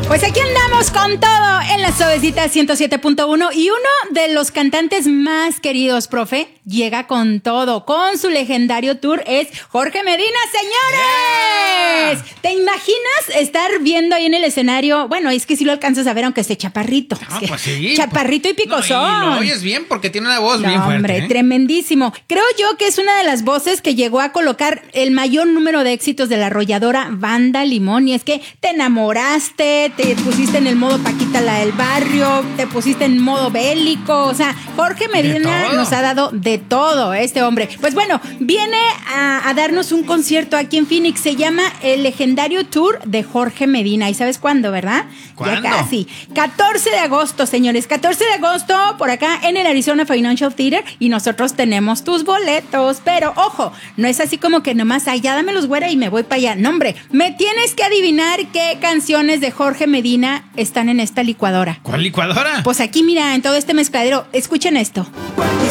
Pues aquí andamos con todo en la Suavecita 107.1 y uno de los cantantes más queridos, profe, llega con todo, con su legendario tour, es Jorge Medina, señores. Yeah. ¿Te imaginas estar viendo ahí en el escenario? Bueno, es que si lo alcanzas a ver aunque esté chaparrito. No, pues sí. Chaparrito y picosón. No, y lo oyes bien porque tiene una voz bien fuerte. Hombre, tremendísimo. Creo yo que es una de las voces que llegó a colocar el mayor número de éxitos de la arrolladora Banda Limón. Y es que te enamoraste, te pusiste en el modo Paquita la del barrio, te pusiste en modo bélico. O sea, Jorge Medina nos ha dado de todo, este hombre. Pues bueno, viene a darnos un concierto aquí en Phoenix. Se llama el legendario tour de Jorge Medina. ¿Y sabes cuándo, verdad? ¿Cuándo? Ya casi. 14 de agosto, señores. 14 de agosto por acá en el Arizona Financial Theater. Y nosotros tenemos tus boletos. Pero, ojo, no es así como que nomás, ay, ya dámelos, güera, y me voy para allá. No, hombre, me tienes que adivinar qué canciones de Jorge Medina están en esta licuadora. ¿Cuál licuadora? Pues aquí, mira, en todo este mezcladero. Escuchen esto.